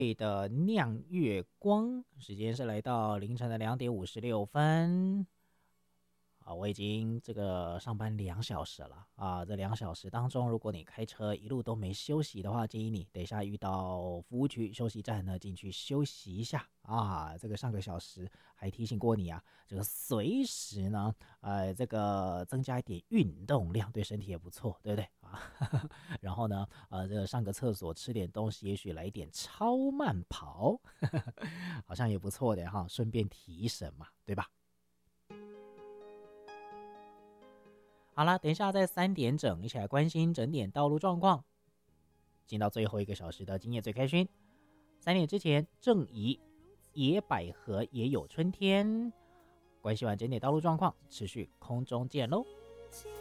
的亮月光，时间是来到凌晨的2:56。我已经这个上班2小时了啊！这2小时当中，如果你开车一路都没休息的话，建议你等一下遇到服务区休息站呢，进去休息一下啊。这个上个小时还提醒过你啊，这个随时呢，这个增加一点运动量，对身体也不错，对不对啊？然后呢，这个上个厕所，吃点东西，也许来一点超慢跑，好像也不错的哈，顺便提神嘛，对吧？好了，等一下在3点整，一起来关心整点道路状况。进到最后1个小时的今夜最开心。3点之前，正宜野百合也有春天。关心完整点道路状况，持续空中见喽。